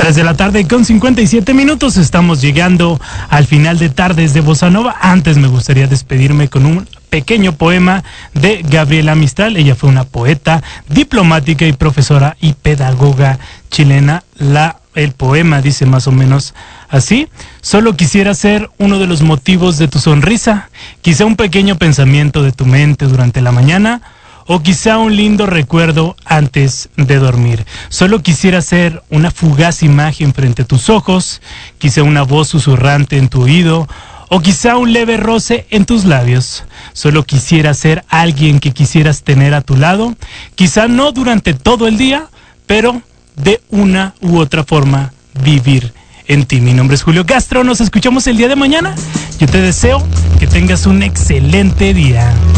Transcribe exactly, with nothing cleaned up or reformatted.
tres de la tarde con cincuenta y siete minutos. Estamos llegando al final de Tardes de Bossa Nova. Antes me gustaría despedirme con un pequeño poema de Gabriela Mistral. Ella fue una poeta, diplomática y profesora y pedagoga chilena. La, el poema dice más o menos así: solo quisiera ser uno de los motivos de tu sonrisa, quizá un pequeño pensamiento de tu mente durante la mañana, o quizá un lindo recuerdo antes de dormir. Solo quisiera ser una fugaz imagen frente a tus ojos, quizá una voz susurrante en tu oído, o quizá un leve roce en tus labios. Solo quisiera ser alguien que quisieras tener a tu lado, quizá no durante todo el día, pero de una u otra forma vivir en ti. Mi nombre es Julio Castro, nos escuchamos el día de mañana. Yo te deseo que tengas un excelente día.